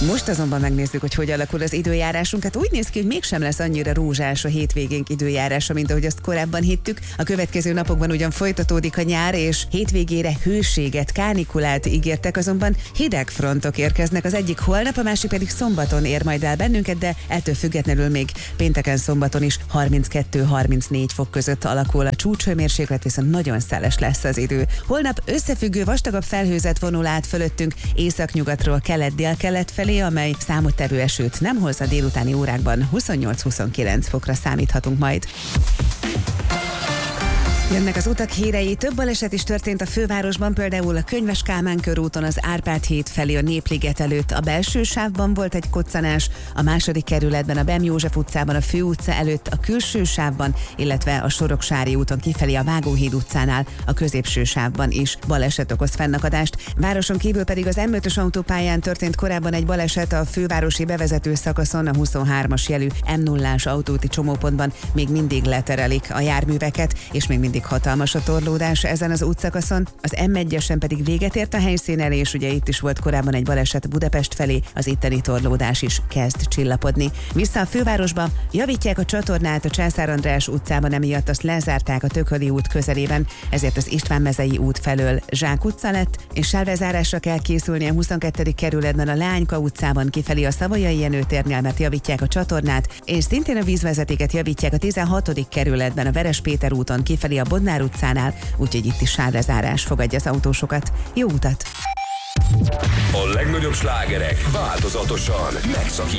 Most azonban megnézzük, hogy alakul az időjárásunk. Hát úgy néz ki, hogy mégsem lesz annyira rózsás a hétvégénk időjárása, mint ahogy azt korábban hittük. A következő napokban ugyan folytatódik a nyár, és hétvégére hőséget, kánikulát ígértek, azonban hideg frontok érkeznek. Az egyik holnap, a másik pedig szombaton ér majd el bennünket, de ettől függetlenül még pénteken, szombaton is 32-34 fok között alakul a csúcshőmérséklet, viszont nagyon szeles lesz az idő. Holnap összefüggő vastagabb felhőzet vonul át fölöttünk északnyugatról kelet-délkelet felé, amely számottevő esőt nem hoz. A délutáni órákban 28-29 fokra számíthatunk majd. Jönnek az utak hírei, több baleset is történt a fővárosban, például a Könyves Kálmán körúton az Árpád híd felé a Népliget előtt. A belső sávban volt egy koccanás, a második kerületben a Bem József utcában a Főutca előtt, a külső sávban, illetve a Soroksári úton kifelé a Vágóhíd utcánál a középső sávban is baleset okoz fennakadást. Városon kívül pedig az M5-ös autópályán történt korábban egy baleset a fővárosi bevezető szakaszon, a 23-as jelű M0-ás autóúti csomópontban még mindig leterelik a járműveket, és még mindig hatalmas a torlódás ezen az útszakaszon. Az M1-esen pedig véget ért a helyszínen, és ugye itt is volt korábban egy baleset Budapest felé, az itteni torlódás is kezd csillapodni. Vissza a fővárosba, javítják a csatornát a Császár András utcában, emiatt azt lezárták a Tököli út közelében, ezért az István-mezei út felől Zsák utca lett, és sávlezárásra kell készülni a 22. kerületben a Leányka utcában kifelé a Savoyai Jenő térnél, mert javítják a csatornát, és szintén a vízvezetéket javítják a 16. kerületben a Veres Péter úton kifelé a Bodnár utcánál, úgyhogy itt is sávlezárás fogadja az autósokat. Jó utat! A legnagyobb slágerek változatosan megszakítják